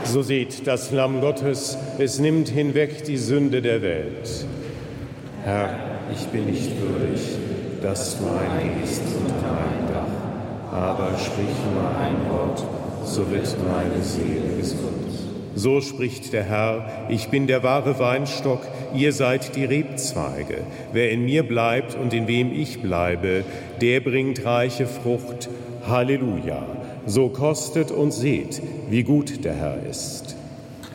So seht das Lamm Gottes, es nimmt hinweg die Sünde der Welt. Herr, ich bin nicht würdig, dass du eingehst unter mein Dach, aber sprich nur ein Wort, so wird meine Seele gesund. So spricht der Herr, ich bin der wahre Weinstock, ihr seid die Rebzweige. Wer in mir bleibt und in wem ich bleibe, der bringt reiche Frucht. Halleluja! So kostet und seht, wie gut der Herr ist.